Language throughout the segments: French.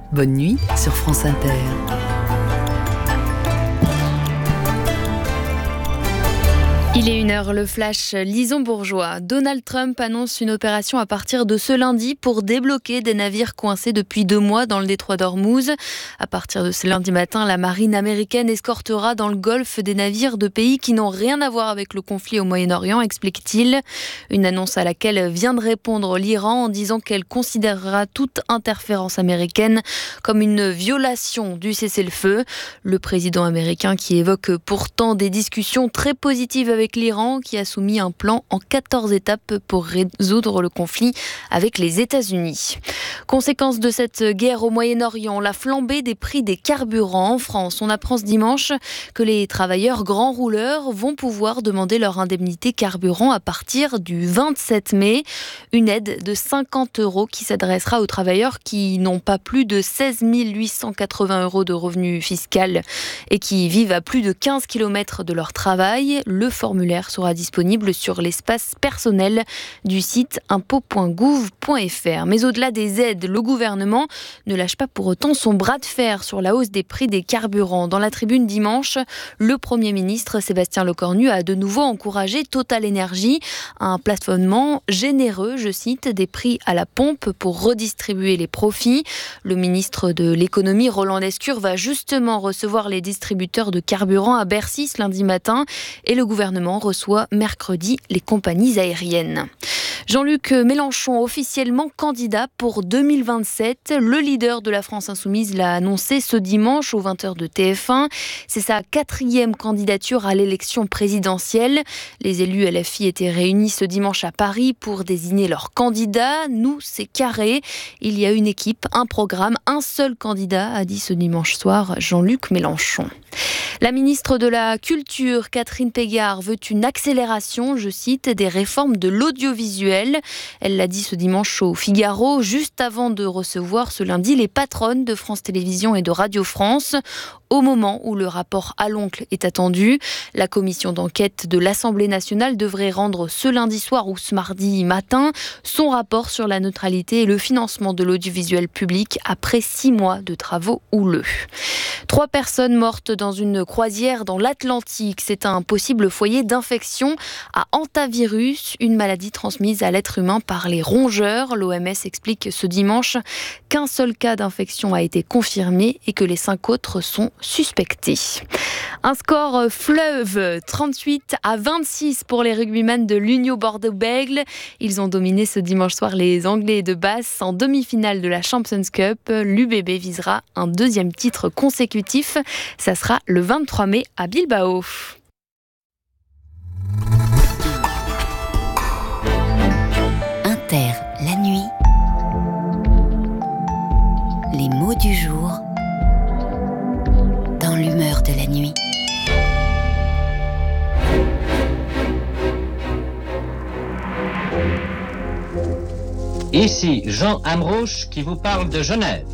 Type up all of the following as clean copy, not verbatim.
Bonne nuit sur France Inter. Il est 1h, le flash Lison Bourgeois. Donald Trump annonce une opération à partir de ce lundi pour débloquer des navires coincés depuis 2 mois dans le détroit d'Ormuz. À partir de ce lundi matin, la marine américaine escortera dans le Golfe des navires de pays qui n'ont rien à voir avec le conflit au Moyen-Orient, explique-t-il. Une annonce à laquelle vient de répondre l'Iran en disant qu'elle considérera toute interférence américaine comme une violation du cessez-le-feu. Le président américain qui évoque pourtant des discussions très positives avec l'Iran qui a soumis un plan en 14 étapes pour résoudre le conflit avec les États-Unis. Conséquence de cette guerre au Moyen-Orient, la flambée des prix des carburants en France. On apprend ce dimanche que les travailleurs grands rouleurs vont pouvoir demander leur indemnité carburant à partir du 27 mai. Une aide de 50 € qui s'adressera aux travailleurs qui n'ont pas plus de 16 880 € de revenus fiscal et qui vivent à plus de 15 km de leur travail. Le formulaire sera disponible sur l'espace personnel du site impôts.gouv.fr. Mais au-delà des aides, le gouvernement ne lâche pas pour autant son bras de fer sur la hausse des prix des carburants. Dans la tribune dimanche, le Premier ministre Sébastien Lecornu a de nouveau encouragé Total Énergie à un plafonnement généreux, je cite, des prix à la pompe pour redistribuer les profits. Le ministre de l'économie, Roland Lescure, va justement recevoir les distributeurs de carburant à Bercy ce lundi matin et le gouvernement reçoit mercredi les compagnies aériennes. Jean-Luc Mélenchon, officiellement candidat pour 2027. Le leader de la France Insoumise l'a annoncé ce dimanche aux 20h de TF1. C'est sa 4e candidature à l'élection présidentielle. Les élus LFI étaient réunis ce dimanche à Paris pour désigner leur candidat. Nous, c'est carré. Il y a une équipe, un programme, un seul candidat, a dit ce dimanche soir Jean-Luc Mélenchon. La ministre de la Culture, Catherine Pégard, veut une accélération, je cite, des réformes de l'audiovisuel. Elle l'a dit ce dimanche au Figaro, juste avant de recevoir ce lundi les patronnes de France Télévisions et de Radio France. Au moment où le rapport à l'oncle est attendu, la commission d'enquête de l'Assemblée nationale devrait rendre ce lundi soir ou ce mardi matin son rapport sur la neutralité et le financement de l'audiovisuel public après 6 mois de travaux houleux. 3 personnes mortes dans une croisière dans l'Atlantique. C'est un possible foyer d'infection à hantavirus, une maladie transmise à l'être humain par les rongeurs. L'OMS explique ce dimanche qu'un seul cas d'infection a été confirmé et que les 5 autres sont suspectés. Un score fleuve, 38-26 pour les rugbymen de l'Union Bordeaux-Bègles. Ils ont dominé ce dimanche soir les Anglais de Basse en demi-finale de la Champions Cup. L'UBB visera un 2e titre consécutif. Ça sera le 23 mai à Bilbao. Inter, la nuit. Les mots du jour dans l'humeur de la nuit. Ici Jean Amrouche qui vous parle de Genève.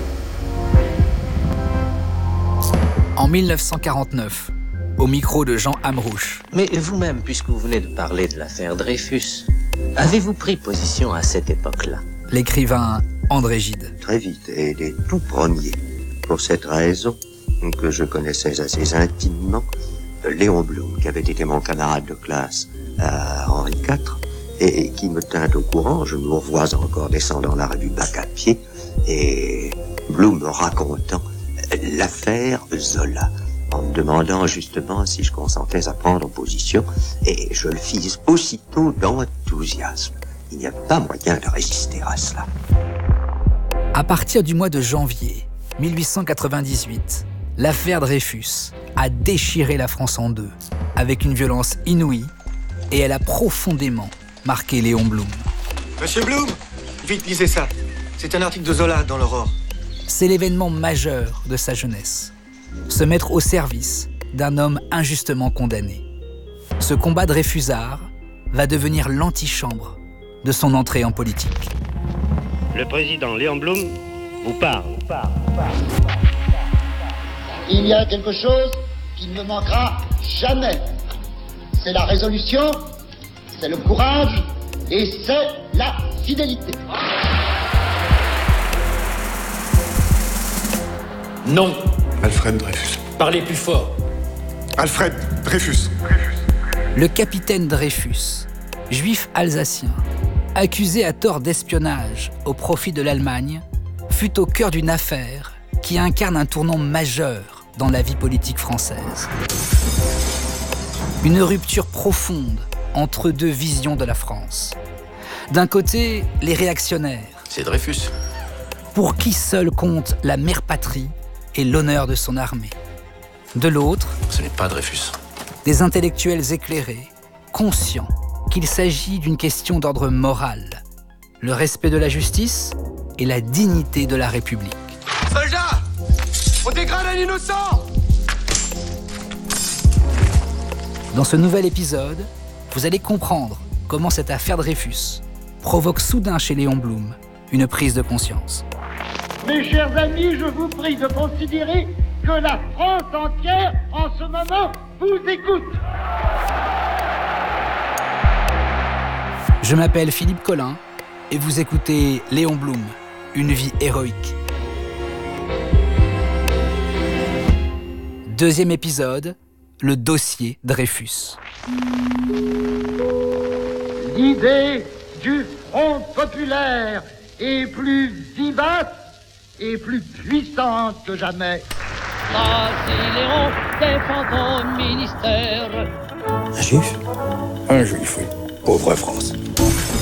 En 1949, au micro de Jean Amrouche. Mais vous-même, puisque vous venez de parler de l'affaire Dreyfus, avez-vous pris position à cette époque-là ? L'écrivain André Gide. Très vite, et les tout premiers. Pour cette raison que je connaissais assez intimement Léon Blum, qui avait été mon camarade de classe à Henri IV, et qui me tint au courant. Je nous revois encore descendant la rue du Bac à pied, et Blum me racontant l'affaire Zola, en me demandant justement si je consentais à prendre position, et je le fis aussitôt d'enthousiasme. Il n'y a pas moyen de résister à cela. À partir du mois de janvier 1898, l'affaire Dreyfus a déchiré la France en deux, avec une violence inouïe, et elle a profondément marqué Léon Blum. Monsieur Blum, vite lisez ça. C'est un article de Zola dans l'Aurore. C'est l'événement majeur de sa jeunesse. Se mettre au service d'un homme injustement condamné. Ce combat dreyfusard va devenir l'antichambre de son entrée en politique. Le président Léon Blum vous parle. Il y a quelque chose qui ne me manquera jamais. C'est la résolution, c'est le courage et c'est la fidélité. Non. Alfred Dreyfus. Parlez plus fort. Alfred Dreyfus. Le capitaine Dreyfus, juif alsacien, accusé à tort d'espionnage au profit de l'Allemagne, fut au cœur d'une affaire qui incarne un tournant majeur dans la vie politique française. Une rupture profonde entre deux visions de la France. D'un côté, les réactionnaires. C'est Dreyfus. Pour qui seul compte la mère patrie et l'honneur de son armée. De l'autre, ce n'est pas Dreyfus. Des intellectuels éclairés, conscients qu'il s'agit d'une question d'ordre moral, le respect de la justice et la dignité de la République. Soldats, on dégrade un innocent! Dans ce nouvel épisode, vous allez comprendre comment cette affaire Dreyfus provoque soudain chez Léon Blum une prise de conscience. Mes chers amis, je vous prie de considérer que la France entière, en ce moment, vous écoute. Je m'appelle Philippe Collin et vous écoutez Léon Blum, une vie héroïque. Deuxième épisode, le dossier Dreyfus. L'idée du Front populaire est plus vivace et plus puissante que jamais. Accélérons, défendons le ministère. Un juif, oui. Pauvre France.